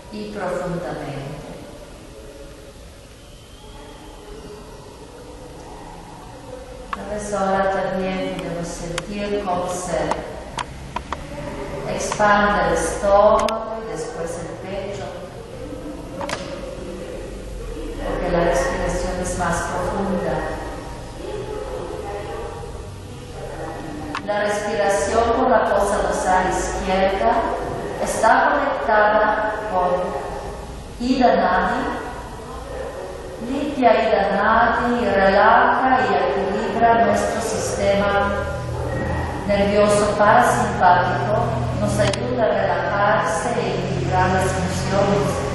y profundamente. Tal vez ahora también podemos sentir cómo se expande el estómago y después el pecho, porque la respiración es más profunda. La respiración por la fosa nasal izquierda está conectada con Ida Nadi. Limpia Ida Nadi, relaja y equilibra nuestro sistema nervioso parasimpático, nos ayuda a relajarse y equilibrar las funciones